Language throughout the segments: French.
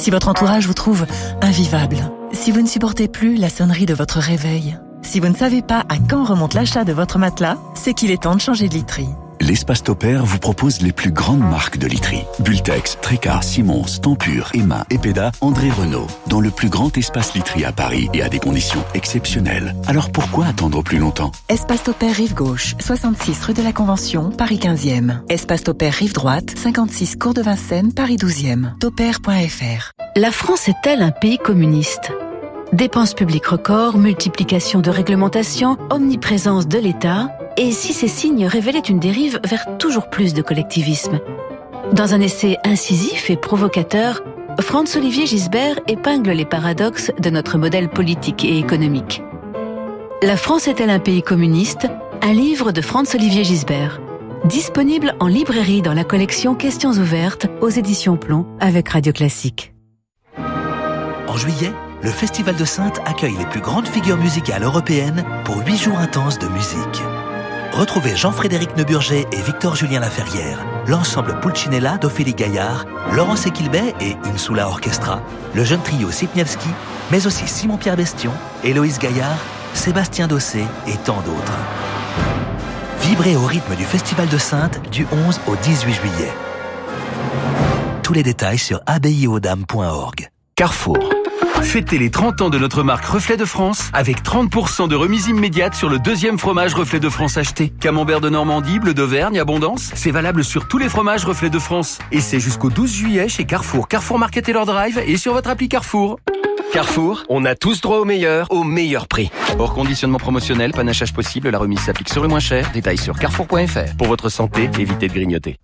Si votre entourage vous trouve invivable, si vous ne supportez plus la sonnerie de votre réveil, si vous ne savez pas à quand remonte l'achat de votre matelas, c'est qu'il est temps de changer de literie. L'Espace Topair vous propose les plus grandes marques de literie. Bultex, Trécar, Simons, Tempur, Emma, Epeda, André Renault. Dans le plus grand espace literie à Paris et à des conditions exceptionnelles. Alors pourquoi attendre plus longtemps? Espace Topair Rive Gauche, 66 rue de la Convention, Paris 15e. Espace Topair Rive Droite, 56 cours de Vincennes, Paris 12e. Topair.fr. La France est-elle un pays communiste? Dépenses publiques records, multiplication de réglementations, omniprésence de l'État. Et si ces signes révélaient une dérive vers toujours plus de collectivisme? Dans un essai incisif et provocateur, Franz-Olivier Gisbert épingle les paradoxes de notre modèle politique et économique. La France est-elle un pays communiste? Un livre de Franz-Olivier Gisbert. Disponible en librairie dans la collection Questions ouvertes aux éditions Plomb avec Radio Classique. En juillet, le Festival de Saintes accueille les plus grandes figures musicales européennes pour 8 jours intenses de musique. Retrouvez Jean-Frédéric Neuburger et Victor-Julien Laferrière, l'ensemble Pulcinella d'Ophélie Gaillard, Laurence Equilbet et Insula Orchestra, le jeune trio Sipniewski, mais aussi Simon-Pierre Bestion, Héloïse Gaillard, Sébastien Dossé et tant d'autres. Vibrez au rythme du Festival de Saintes du 11 au 18 juillet. Tous les détails sur abbayeauxdames.org. Carrefour. Fêtez les 30 ans de notre marque Reflet de France avec 30% de remise immédiate sur le deuxième fromage Reflet de France acheté. Camembert de Normandie, bleu d'Auvergne, Abondance, c'est valable sur tous les fromages Reflet de France. Et c'est jusqu'au 12 juillet chez Carrefour, Carrefour Market et leur drive et sur votre appli Carrefour. Carrefour, on a tous droit au meilleur prix. Hors conditionnement promotionnel, panachage possible, la remise s'applique sur le moins cher. Détails sur carrefour.fr. Pour votre santé, évitez de grignoter.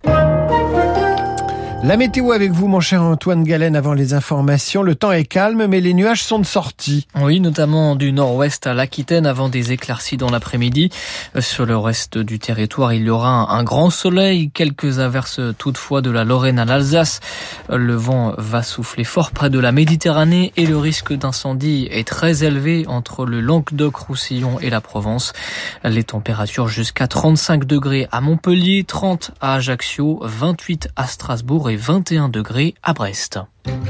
La météo avec vous, mon cher Antoine Galen, avant les informations. Le temps est calme, mais les nuages sont de sortie. Oui, notamment du nord-ouest à l'Aquitaine, avant des éclaircies dans l'après-midi. Sur le reste du territoire, il y aura un grand soleil, quelques averses toutefois de la Lorraine à l'Alsace. Le vent va souffler fort près de la Méditerranée et le risque d'incendie est très élevé entre le Languedoc-Roussillon et la Provence. Les températures jusqu'à 35 degrés à Montpellier, 30 à Ajaccio, 28 à Strasbourg et 21 degrés à Brest.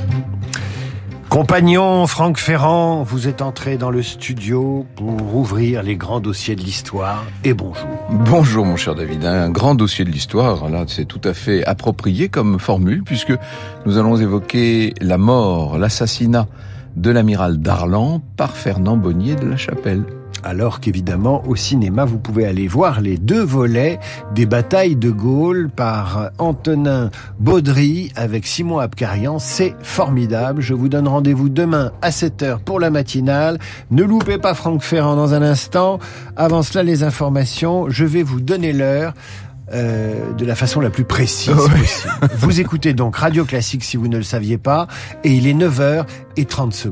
Compagnon Franck Ferrand, vous êtes entré dans le studio pour ouvrir les grands dossiers de l'histoire. Et bonjour. Bonjour mon cher David, un grand dossier de l'histoire, là c'est tout à fait approprié comme formule puisque nous allons évoquer la mort, l'assassinat de l'amiral Darlan par Fernand Bonnier de la Chapelle. Alors qu'évidemment, au cinéma, vous pouvez aller voir les 2 volets des batailles de Gaulle par Antonin Baudry avec Simon Abkarian. C'est formidable. Je vous donne rendez-vous demain à 7h pour la matinale. Ne loupez pas Franck Ferrand dans un instant. Avant cela, les informations. Je vais vous donner l'heure de la façon la plus précise possible. Vous écoutez donc Radio Classique si vous ne le saviez pas. Et il est 9h30.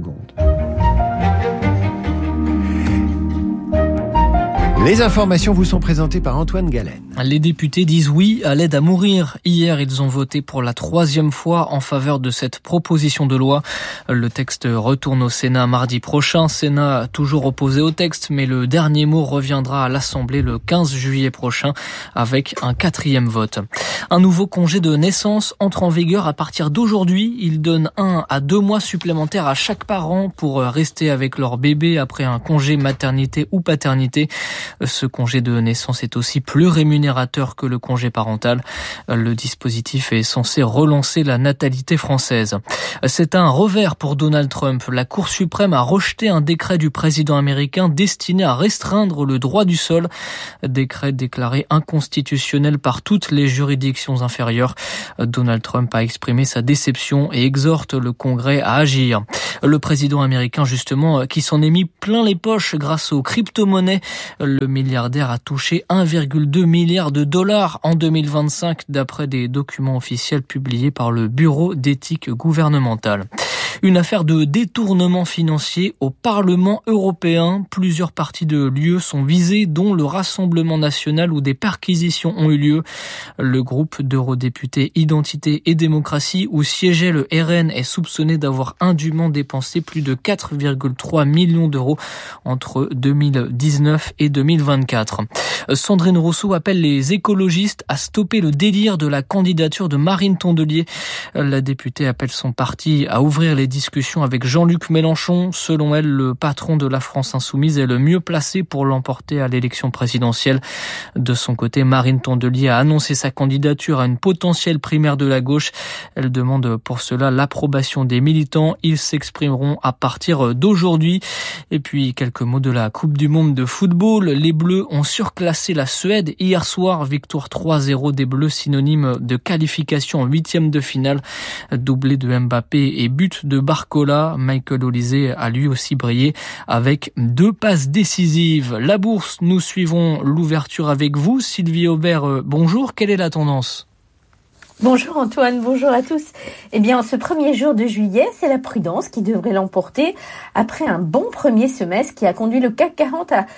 Les informations vous sont présentées par Antoine Galen. Les députés disent oui à l'aide à mourir. Hier, ils ont voté pour la 3e fois en faveur de cette proposition de loi. Le texte retourne au Sénat mardi prochain. Sénat toujours opposé au texte, mais le dernier mot reviendra à l'Assemblée le 15 juillet prochain avec un 4e vote. Un nouveau congé de naissance entre en vigueur à partir d'aujourd'hui. Il donne 1 à 2 mois supplémentaires à chaque parent pour rester avec leur bébé après un congé maternité ou paternité. Ce congé de naissance est aussi plus rémunérateur que le congé parental. Le dispositif est censé relancer la natalité française. C'est un revers pour Donald Trump. La Cour suprême a rejeté un décret du président américain destiné à restreindre le droit du sol. Décret déclaré inconstitutionnel par toutes les juridictions inférieures. Donald Trump a exprimé sa déception et exhorte le Congrès à agir. Le président américain, justement, qui s'en est mis plein les poches grâce aux crypto-monnaies. Le milliardaire a touché 1,2 milliard de dollars en 2025 d'après des documents officiels publiés par le Bureau d'éthique gouvernementale. Une affaire de détournement financier au Parlement européen. Plusieurs partis de l'UE sont visés, dont le Rassemblement national où des perquisitions ont eu lieu. Le groupe d'eurodéputés Identité et Démocratie où siégeait le RN est soupçonné d'avoir indûment dépensé plus de 4,3 millions d'euros entre 2019 et 2024. Sandrine Rousseau appelle les écologistes à stopper le délire de la candidature de Marine Tondelier. La députée appelle son parti à ouvrir les discussions avec Jean-Luc Mélenchon. Selon elle, le patron de la France Insoumise est le mieux placé pour l'emporter à l'élection présidentielle. De son côté, Marine Tondelier a annoncé sa candidature à une potentielle primaire de la gauche. Elle demande pour cela l'approbation des militants. Ils s'exprimeront à partir d'aujourd'hui. Et puis, quelques mots de la Coupe du Monde de football. Les Bleus ont surclassé la Suède hier soir. Victoire 3-0 des Bleus, synonyme de qualification en 8e de finale. Doublé de Mbappé et but de Barcola. Michael Olise a lui aussi brillé avec 2 passes décisives. La bourse, nous suivons l'ouverture avec vous. Sylvie Aubert, bonjour. Quelle est la tendance ? Bonjour Antoine, bonjour à tous. Eh bien, ce premier jour de juillet, c'est la prudence qui devrait l'emporter après un bon premier semestre qui a conduit le CAC 40 à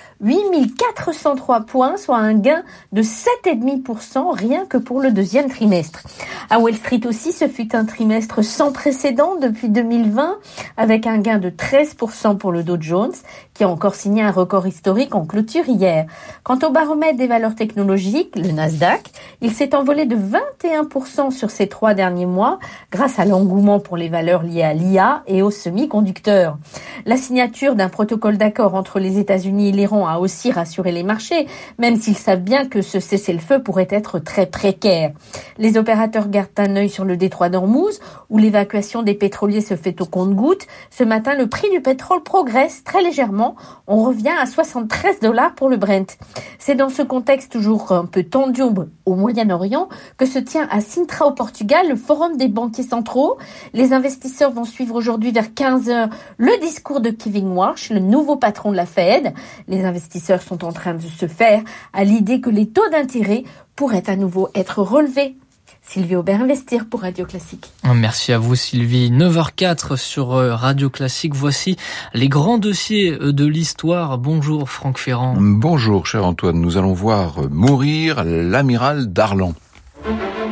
8403 points, soit un gain de 7,5% rien que pour le deuxième trimestre. À Wall Street aussi, ce fut un trimestre sans précédent depuis 2020 avec un gain de 13% pour le Dow Jones qui a encore signé un record historique en clôture hier. Quant au baromètre des valeurs technologiques, le Nasdaq, il s'est envolé de 21% sur ces 3 derniers mois grâce à l'engouement pour les valeurs liées à l'IA et aux semi-conducteurs. La signature d'un protocole d'accord entre les États-Unis et l'Iran a aussi rassuré les marchés, même s'ils savent bien que ce cessez-le-feu pourrait être très précaire. Les opérateurs gardent un œil sur le détroit d'Ormuz, où l'évacuation des pétroliers se fait au compte-gouttes. Ce matin, le prix du pétrole progresse très légèrement. On revient à $73 pour le Brent. C'est dans ce contexte toujours un peu tendu au Moyen-Orient que se tient à Sintra au Portugal le forum des banquiers centraux. Les investisseurs vont suivre aujourd'hui vers 15h le discours de Kevin Warsh, le nouveau patron de la Fed. Les investisseurs sont en train de se faire à l'idée que les taux d'intérêt pourraient à nouveau être relevés. Sylvie Aubert, Investir pour Radio Classique. Merci à vous Sylvie. 9h04 sur Radio Classique. Voici les grands dossiers de l'histoire. Bonjour Franck Ferrand. Bonjour cher Antoine. Nous allons voir mourir l'amiral Darlan.